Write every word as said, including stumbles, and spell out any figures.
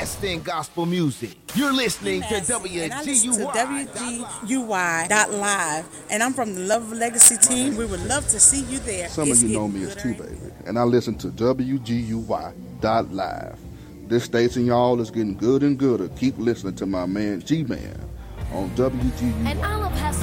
best in gospel music. You're listening to W G U Y. W G U Y dot live, and I'm from the Love Legacy team. We would love to see you there. Some It's of you know getting me as gooder. T Baby, and I listen to W G U Y dot live. This station, y'all, is getting good and gooder. Keep listening to my man G-Man on W G U Y. And all of